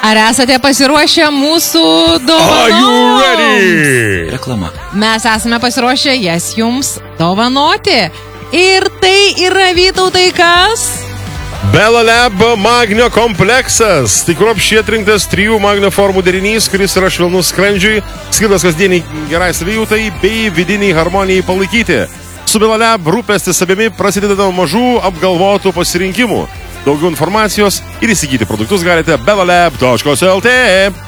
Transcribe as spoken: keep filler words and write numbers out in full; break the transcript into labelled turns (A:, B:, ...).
A: Ar esate pasiruošę mūsų dovanoms?
B: Reklama.
A: Mes esame pasiruošę jas jums dovanoti. Ir tai yra, Vytautai, kas?
C: Belalab magnio kompleksas. Tai kruopščiai atrinktas trijų magnio formų derinys, kuris yra švelnus skrandžiui, skirtas kasdieniai gerai savijautai bei vidiniai harmonijai palaikyti. Su Belalab rūpestis savimi prasideda nuo mažų apgalvotų pasirinkimų. Daugiau informacijos ir įsigyti produktus galite belalab taškas lt.